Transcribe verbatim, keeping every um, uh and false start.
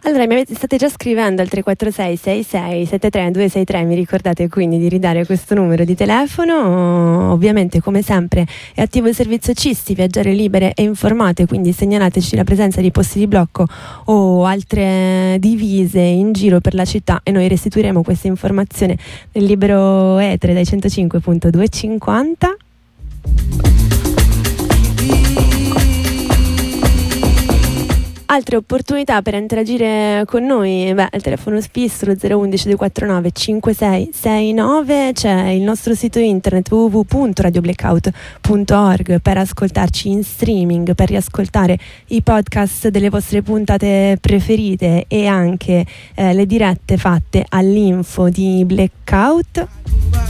Allora, mi avete, state già scrivendo al tre quattro sei sei sei sette tre due sei tre, mi ricordate quindi di ridare questo numero di telefono. Ovviamente, come sempre, è attivo il servizio Cisti, viaggiare libere e informate, quindi segnalateci la presenza di posti di blocco o altre divise in giro per la città e noi restituiremo questa informazione nel libero etere dai centocinque punto duecentocinquanta. Altre opportunità per interagire con noi, beh, il telefono spisto, lo zero uno uno due quattro nove cinque sei sei nove, c'è il nostro sito internet w w w punto radio blackout punto org per ascoltarci in streaming, per riascoltare i podcast delle vostre puntate preferite e anche eh, le dirette fatte all'info di Blackout.